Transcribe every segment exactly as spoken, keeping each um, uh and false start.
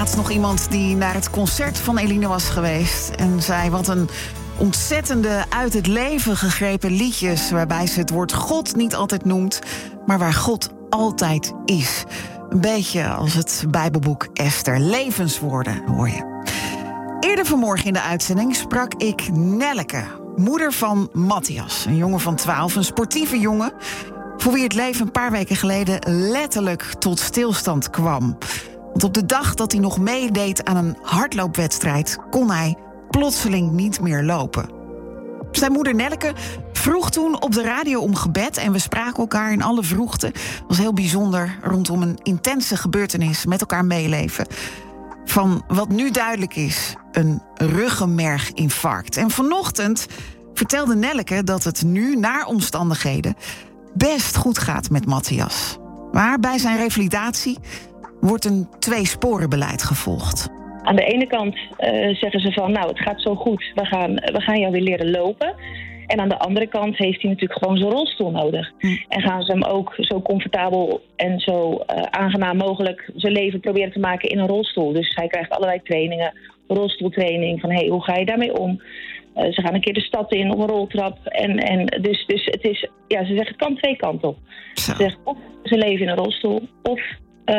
Laatst nog iemand die naar het concert van Eline was geweest en zei wat een ontzettende uit het leven gegrepen liedjes, waarbij ze het woord God niet altijd noemt, maar waar God altijd is. Een beetje als het Bijbelboek Esther. Levenswoorden, hoor je. Eerder vanmorgen in de uitzending sprak ik Nelleke, moeder van Matthias, een jongen van twaalf, een sportieve jongen voor wie het leven een paar weken geleden letterlijk tot stilstand kwam. Want op de dag dat hij nog meedeed aan een hardloopwedstrijd kon hij plotseling niet meer lopen. Zijn moeder Nelleke vroeg toen op de radio om gebed en we spraken elkaar in alle vroegte. Het was heel bijzonder rondom een intense gebeurtenis met elkaar meeleven. Van wat nu duidelijk is, een ruggenmerginfarct. En vanochtend vertelde Nelleke dat het nu, naar omstandigheden, best goed gaat met Matthias. Maar bij zijn revalidatie wordt een tweesporenbeleid gevolgd. Aan de ene kant uh, zeggen ze van, nou, het gaat zo goed, we gaan, we gaan jou weer leren lopen. En aan de andere kant heeft hij natuurlijk gewoon zijn rolstoel nodig. Hm. En gaan ze hem ook zo comfortabel en zo uh, aangenaam mogelijk zijn leven proberen te maken in een rolstoel. Dus hij krijgt allerlei trainingen, rolstoeltraining, van hey, hoe ga je daarmee om? Uh, ze gaan een keer de stad in op een roltrap. En, en dus, dus het is, ja, ze zeggen het kan twee kanten op. Zo. Ze zeggen of zijn leven in een rolstoel, of uh,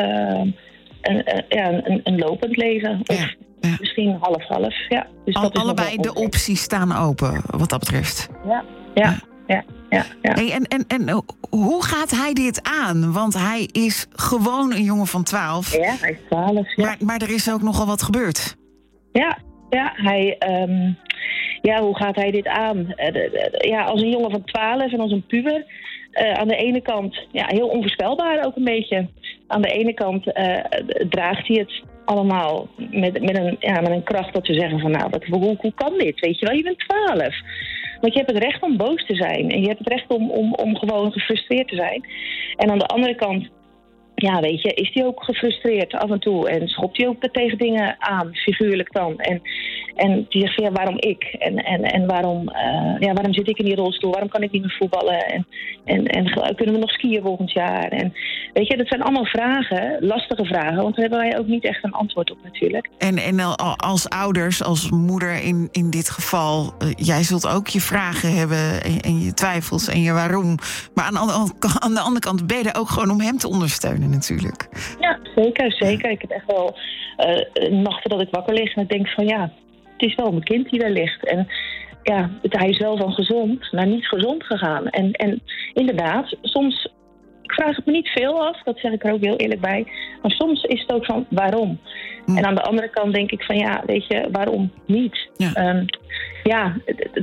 een, uh, ja, een, een lopend leven. Of ja, ja. misschien half-half. Ja, dus Al, dat is allebei de opties staan open, wat dat betreft. Ja, ja, ja. ja, ja. Hey, en, en, en hoe gaat hij dit aan? Want hij is gewoon een jongen van twaalf. Ja, hij is twaalf. Ja. Maar, maar er is ook nogal wat gebeurd. Ja, ja, hij... Um, Ja, hoe gaat hij dit aan? Ja, als een jongen van twaalf en als een puber. Uh, aan de ene kant, ja, heel onvoorspelbaar ook een beetje. Aan de ene kant uh, draagt hij het allemaal met, met, een, ja, met een kracht dat ze zeggen van, nou, wat, hoe, hoe kan dit? Weet je wel, je bent twaalf. Want je hebt het recht om boos te zijn. En je hebt het recht om, om, om gewoon gefrustreerd te zijn. En aan de andere kant, ja, weet je, is hij ook gefrustreerd af en toe. En schopt hij ook tegen dingen aan, figuurlijk dan. En, en die zegt van, ja, waarom ik? En, en, en waarom, uh, ja, waarom zit ik in die rolstoel? Waarom kan ik niet meer voetballen? En, en, en kunnen we nog skiën volgend jaar? En weet je, dat zijn allemaal vragen, lastige vragen. Want daar hebben wij ook niet echt een antwoord op natuurlijk. En, en als ouders, als moeder in, in dit geval, uh, jij zult ook je vragen hebben en, en je twijfels en je waarom. Maar aan, aan, aan de andere kant ben je er ook gewoon om hem te ondersteunen natuurlijk. Ja, zeker, zeker. Ik heb echt wel uh, nachten dat ik wakker lig en ik denk van, ja, het is wel mijn kind die daar ligt. En ja, hij is wel van gezond naar niet gezond gegaan. En, en inderdaad, soms, ik vraag het me niet veel af, dat zeg ik er ook heel eerlijk bij. Maar soms is het ook van, waarom? Hm. En aan de andere kant denk ik van, ja, weet je, waarom niet? Ja, um, ja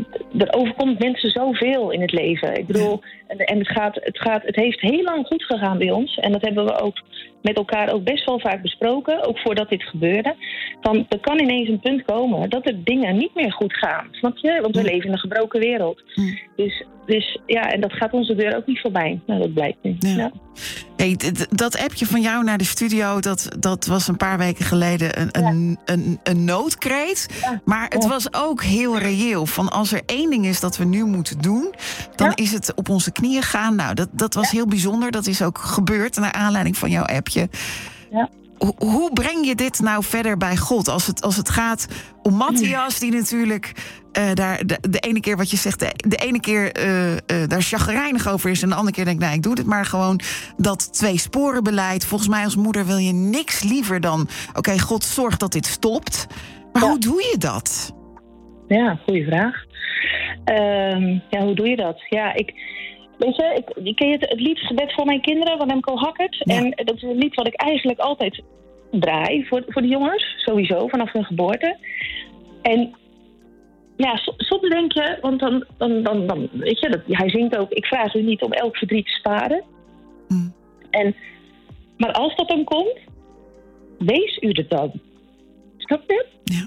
er overkomt mensen zoveel in het leven. Ik bedoel, ja. en het, gaat, het, gaat, het heeft heel lang goed gegaan bij ons. En dat hebben we ook met elkaar ook best wel vaak besproken, ook voordat dit gebeurde. Van, er kan ineens een punt komen dat er dingen niet meer goed gaan. Snap je? Want we hm. leven in een gebroken wereld. Hm. Dus, dus ja, en dat gaat onze deur ook niet voorbij. Nou, dat blijkt nu. Ja. Ja. Hey, dat appje van jou naar de studio, dat, dat was een paar weken geleden een, ja. een, een, een noodkreet. Ja. Maar het ja. was ook heel reëel. Van als er één ding is dat we nu moeten doen, dan ja. is het op onze knieën gaan. Nou, dat, dat was ja. heel bijzonder. Dat is ook gebeurd naar aanleiding van jouw appje. Ja. Ho- hoe breng je dit nou verder bij God? Als het, als het gaat om Matthias, die natuurlijk uh, daar de, de ene keer wat je zegt, de, de ene keer uh, uh, daar chagrijnig over is en de andere keer denkt, nou, ik doe dit maar gewoon. Dat twee-sporenbeleid. Volgens mij als moeder wil je niks liever dan, oké, okay, God zorgt dat dit stopt. Maar ja. hoe doe je dat? Ja, goede vraag. Um, ja, hoe doe je dat? Ja, ik... Weet je, ik, ik ken het, het lied Gebed voor mijn kinderen van Remco Hackert. Ja. En dat is een lied wat ik eigenlijk altijd draai voor, voor de jongens. Sowieso, vanaf hun geboorte. En ja, soms denk je, want dan, dan, dan, dan weet je, dat, hij zingt ook, ik vraag u niet om elk verdriet te sparen. Mm. En, maar als dat dan komt, wees u er dan. Snap je? Ja.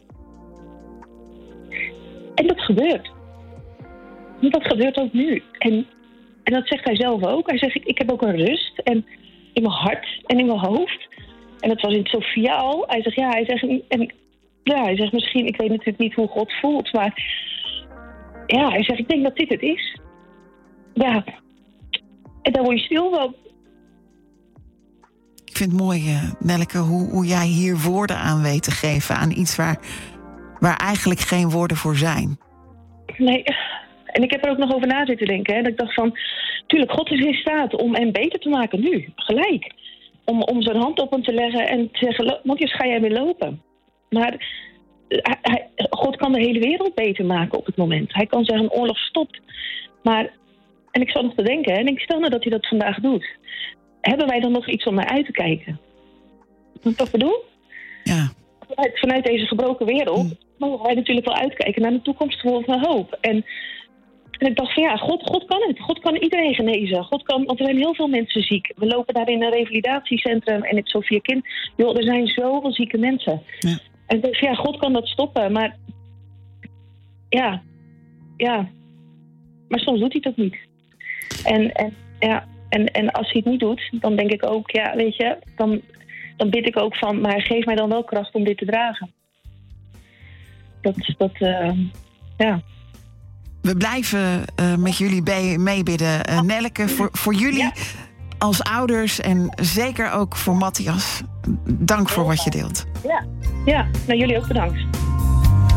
En dat gebeurt. Dat gebeurt ook nu. En En dat zegt hij zelf ook. Hij zegt, ik heb ook een rust en in mijn hart en in mijn hoofd. En dat was in Sofia al. Hij zegt, ja, hij zegt, en, ja, hij zegt misschien, ik weet natuurlijk niet hoe God voelt, maar ja, hij zegt, ik denk dat dit het is. Ja. En daar word je stil van. Ik vind het mooi, uh, Nelleke, hoe, hoe jij hier woorden aan weet te geven. Aan iets waar, waar eigenlijk geen woorden voor zijn. Nee, en ik heb er ook nog over na zitten denken. Hè, dat ik dacht van, tuurlijk, God is in staat om hem beter te maken nu, gelijk. Om, om zijn hand op hem te leggen en te zeggen, Matthias, ga jij weer lopen. Maar hij, hij, God kan de hele wereld beter maken op het moment. Hij kan zeggen, oorlog stopt. Maar, en ik zat nog te denken, en ik stel nou dat hij dat vandaag doet. Hebben wij dan nog iets om naar uit te kijken? Wat ik toch bedoel? Ja. Vanuit, vanuit deze gebroken wereld mm. mogen wij natuurlijk wel uitkijken naar de toekomst van hoop. En, en ik dacht van ja, God, God kan het. God kan iedereen genezen. God kan, want er zijn heel veel mensen ziek. We lopen daar in een revalidatiecentrum en het Sophia Kind. Joh, er zijn zoveel zieke mensen. Ja. En dus ja, God kan dat stoppen. Maar ja, ja. Maar soms doet hij het ook niet. En, en ja. En, en als hij het niet doet, dan denk ik ook, ja, weet je, dan, dan bid ik ook van, maar geef mij dan wel kracht om dit te dragen. Dat, dat, uh, ja. We blijven uh, met jullie be- meebidden. Uh, Nelleke, voor, voor jullie ja. als ouders en zeker ook voor Matthias, dank voor wat je deelt. Ja, ja. Nou, jullie ook bedankt.